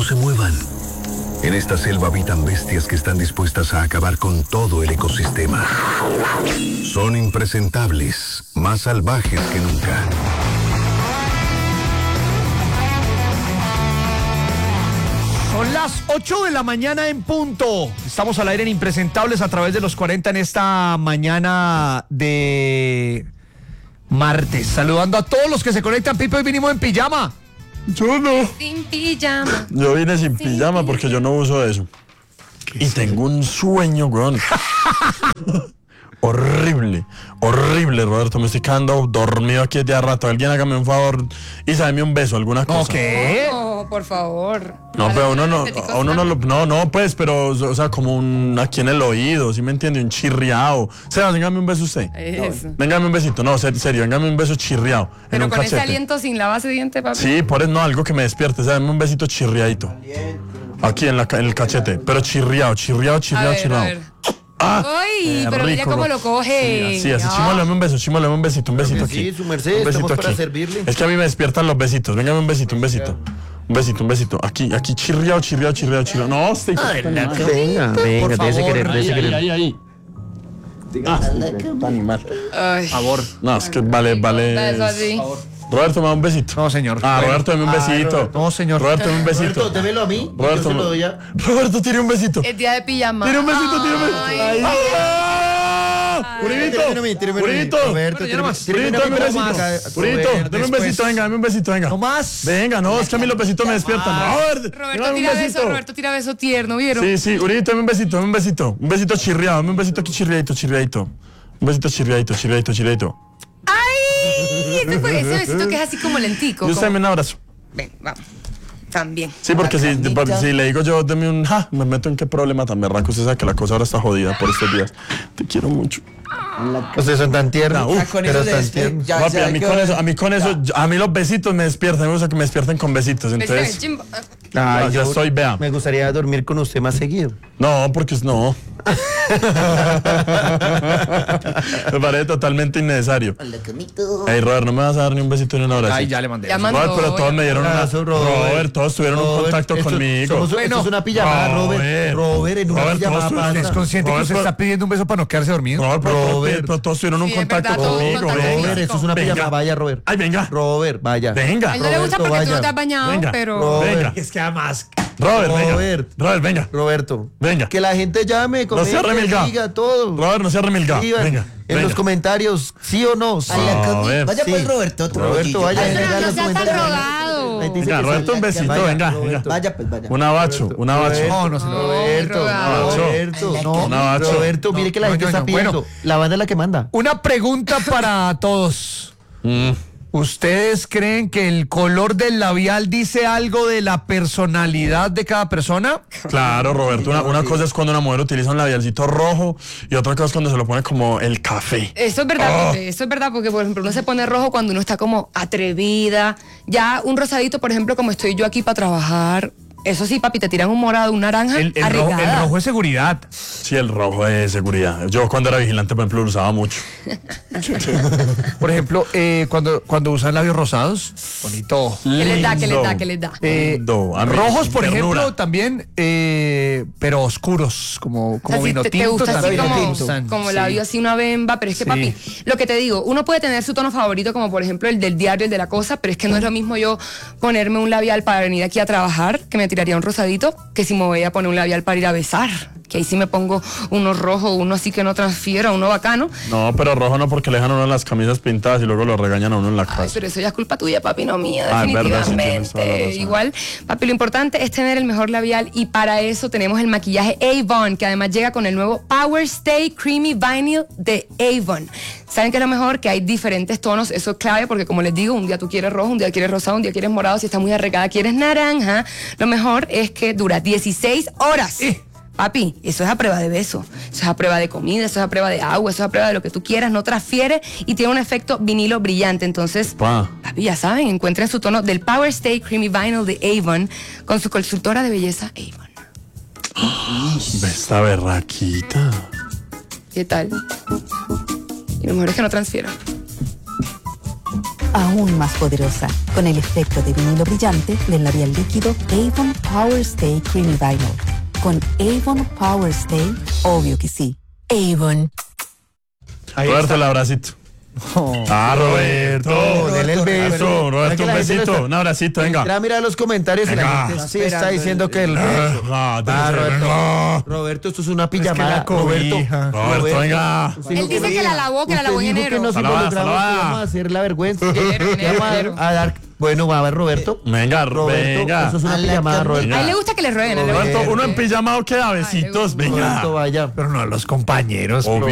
no se muevan. En esta selva habitan bestias que están dispuestas a acabar con todo el ecosistema. Son impresentables, más salvajes que nunca. Son las 8 de la mañana en punto. Estamos al aire en Impresentables a través de los 40 en esta mañana de martes. Saludando a todos los que se conectan. Pipe, hoy vinimos en pijama. Yo no. Sin pijama. Yo vine sin pijama porque yo no uso eso. Y tengo un sueño, weón. Horrible, Roberto. Me estoy quedando dormido aquí desde hace rato. Alguien hágame un favor y sábeme un beso, alguna cosa. ¿Qué? No, por favor. No, pero uno no, pues, pero, o sea, como aquí en el oído, ¿sí me entiende? Un chirriado. Sebas, véngame un beso usted. Eso. Véngame un besito, no, serio, véngame un beso chirriado. Pero en un con cachete. ese aliento sin la base de diente, papi. Sí, por eso, no, algo que me despierte, o sea, dame un besito chirriadito. Aquí en el cachete, pero chirriado. A ver. Ay, pero mira cómo lo coge. Sí, así, chimoleme un besito aquí. Sí, su merced, estamos para servirle. Es que a mí me despiertan los besitos, véngame un besito. Un besito. Aquí, chirriado. No, estoy... Venga, déjese querer. Ahí. Animal. Ay. Favor. No, es que vale. Eso así. Roberto, me da un besito. No, señor. Roberto, dame un besito. No, señor. Roberto, dame un besito. Roberto, démelo a mí. Roberto, yo se lo doy ya. Roberto, tire un besito. Es día de pijama. Tire un besito. Ay. Uribito, Roberto, Uribito, dame un besito. Uribito, dame un besito, venga. No más. Venga, no, es que a mí los besitos me despiertan. Roberto tira beso tierno, ¿vieron? Sí, Uribito, dame un besito. Un besito chirriado, dame un besito aquí chirriadito. Un besito chirriadito. ¡Ay! Ese besito que es así como lentico. Y usted me un abrazo. Ven, vamos. También. Sí, porque si le digo yo, deme un me meto en qué problema tan berraco. Usted sabe que la cosa ahora está jodida por estos días. Te quiero mucho. Ustedes son tan tiernos. Pero tan tiernos. Papi, a mí los besitos me despiertan. Me gusta que me despierten con besitos. Entonces, Ay, ya estoy, vea. Me gustaría dormir con usted más seguido. No, porque no. Me parece totalmente innecesario. Ey, Robert, no me vas a dar ni un besito ni un abrazo. Ay, ya le mandé. Robert, pero todos me dieron un abrazo. Robert, todos tuvieron un contacto conmigo. Esto es una pijamada, Robert, en una pijamada. ¿Es consciente que usted está pidiendo un beso para no quedarse dormido? Robert, pero todos tuvieron un contacto conmigo. Robert, esto es una pijamada. Vaya, Robert. Ay, venga. Robert, vaya. Venga. A él no le gusta porque tú no te has bañado, pero... Venga. Es que además... Robert, venga. Roberto. Venga. Que la gente llame, No sea remilgado. diga todo. Robert, no sea remilgado. Venga. En los comentarios, sí o no. Sí. Vaya pues, Roberto, vaya. No seas tan rogado. Venga, Roberto, un besito, venga. Vaya pues, vaya. Un abacho. No se lo... Roberto, mire que la gente está pidiendo. Bueno. La banda es la que manda. Una pregunta para todos. ¿Ustedes creen que el color del labial dice algo de la personalidad de cada persona? Claro, Roberto, una cosa es cuando una mujer utiliza un labialcito rojo y otra cosa es cuando se lo pone como el café. Eso es verdad, Pepe, eso es verdad, porque por ejemplo uno se pone rojo cuando uno está como atrevida. Ya un rosadito, por ejemplo, como estoy yo aquí para trabajar. Eso sí, papi, te tiran un morado, un naranja, El rojo es seguridad. Sí, el rojo es seguridad. Yo cuando era vigilante, por ejemplo, lo usaba mucho. Por ejemplo, cuando usan labios rosados, bonito. ¿Qué les da? Rojos, por ternura. ejemplo, también, pero oscuros, como O sea, si vino te tinto. gusta así también me como gustan. labio así una bemba, pero es que papi, lo que te digo, uno puede tener su tono favorito como por ejemplo el del diario, el de la cosa, pero es que no es lo mismo yo ponerme un labial para venir aquí a trabajar, que me tiraría un rosadito, que si me voy a poner un labial para ir a besar, que ahí sí me pongo uno rojo, uno así que no transfiera, uno bacano. No, pero rojo no, porque le dejan a uno las camisas pintadas y luego lo regañan a uno en la casa. Ay, pero eso ya es culpa tuya, papi, no mía, Es verdad, sí, definitivamente. tienes toda la razón. Igual, papi, lo importante es tener el mejor labial y para eso tenemos el maquillaje Avon, que además llega con el nuevo Power Stay Creamy Vinyl de Avon. ¿Saben qué es lo mejor? Que hay diferentes tonos, eso es clave porque como les digo, un día tú quieres rojo, un día quieres rosado, un día quieres morado, si estás muy arregada quieres naranja. Lo mejor es que dura 16 horas. Papi, eso es a prueba de beso, eso es a prueba de comida, eso es a prueba de agua, eso es a prueba de lo que tú quieras, no transfiere y tiene un efecto vinilo brillante. Entonces, papi, ya saben, encuentren su tono del Power Stay Creamy Vinyl de Avon con su consultora de belleza Avon. Esta berraquita. ¿Qué tal? Y lo mejor es que no transfiera. aún más poderosa, con el efecto de vinilo brillante del labial líquido Avon Power Stay Creamy Vinyl. Con Avon Power Stay, obvio que sí. Avon. Roberto, el abracito. Roberto. Dele el beso. Roberto, un besito, un abracito, venga. Mira los comentarios y la gente sí está diciendo que el beso. Roberto, esto es una pijamada. Roberto, venga. Él dice que la lavó en enero. Que nos involucramos, vamos a hacer la vergüenza. Vamos a dar. Bueno, va a ver, Roberto. Venga, venga. Eso es una pijamada, Roberto. A él le gusta que le rueguen. Roberto, uno en pijamado queda besitos, venga. Roberto, vaya. Pero no a los compañeros.